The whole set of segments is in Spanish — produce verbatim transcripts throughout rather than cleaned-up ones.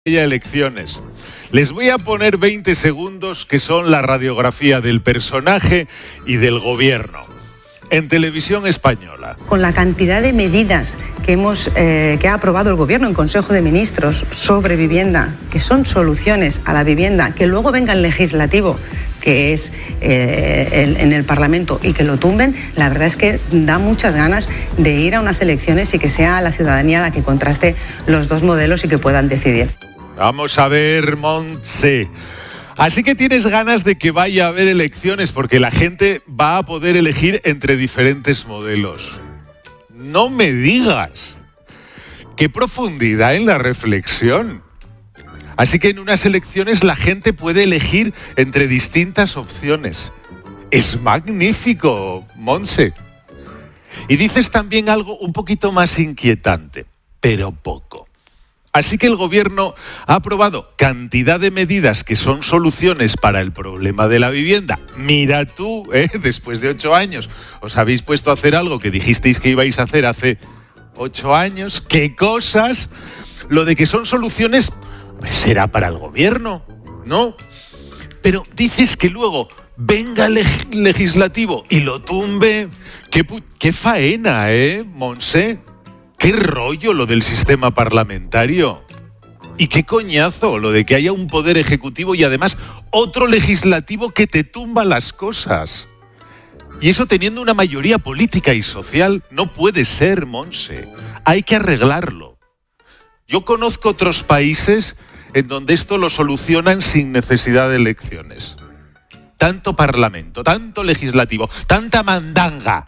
haya elecciones. Les voy a poner veinte segundos que son la radiografía del personaje y del gobierno. En Televisión Española. Con la cantidad de medidas que, hemos, eh, que ha aprobado el Gobierno en Consejo de Ministros sobre vivienda, que son soluciones a la vivienda, que luego venga el legislativo, que es eh, el, en el Parlamento, y que lo tumben, la verdad es que da muchas ganas de ir a unas elecciones y que sea la ciudadanía la que contraste los dos modelos y que puedan decidir. Vamos a ver, Montse. Así que tienes ganas de que vaya a haber elecciones porque la gente va a poder elegir entre diferentes modelos. No me digas. ¡Qué profundidad en la reflexión! Así que en unas elecciones la gente puede elegir entre distintas opciones. Es magnífico, Montse. Y dices también algo un poquito más inquietante, pero poco. Así que el gobierno ha aprobado cantidad de medidas que son soluciones para el problema de la vivienda. Mira tú, ¿eh? Después de ocho años, os habéis puesto a hacer algo que dijisteis que ibais a hacer hace ocho años. ¿Qué cosas? Lo de que son soluciones pues será para el gobierno, ¿no? Pero dices que luego venga el leg- legislativo y lo tumbe. ¡Qué, pu- qué faena, eh, Montse! ¡Qué rollo lo del sistema parlamentario! Y qué coñazo lo de que haya un poder ejecutivo y además otro legislativo que te tumba las cosas. Y eso teniendo una mayoría política y social no puede ser, Montse. Hay que arreglarlo. Yo conozco otros países en donde esto lo solucionan sin necesidad de elecciones. Tanto parlamento, tanto legislativo, tanta mandanga.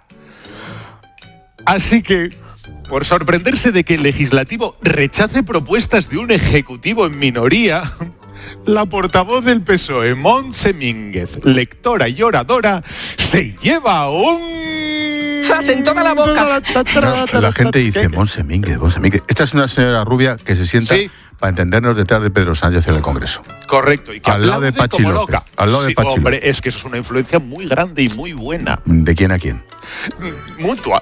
Así que, por sorprenderse de que el legislativo rechace propuestas de un ejecutivo en minoría, la portavoz del P S O E, Montse Mínguez, lectora y oradora, se lleva un... ¡Zas en toda la boca! No, la gente dice, Montse Mínguez, Montse Mínguez. Esta es una señora rubia que se sienta, sí, para entendernos, detrás de Pedro Sánchez en el Congreso. Correcto. Y que al lado de Pachi López. Loca. Al lado sí, de Pachi hombre, López. Es que eso es una influencia muy grande y muy buena. ¿De quién a quién? Mutua.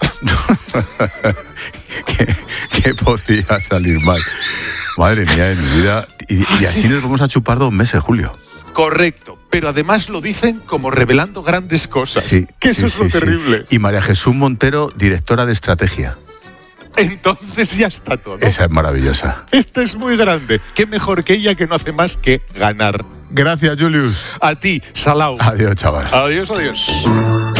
¿Qué, ¿Qué podría salir mal? Madre mía de mi vida. Y, y así nos vamos a chupar dos meses, Julio. Correcto, pero además lo dicen como revelando grandes cosas. Sí, que eso sí, es lo sí, terrible. Sí. Y María Jesús Montero, directora de estrategia. Entonces ya está todo. Esa es maravillosa. Esta es muy grande. Qué mejor que ella, que no hace más que ganar. Gracias, Julius. A ti, Salau. Adiós, chaval. Adiós, adiós.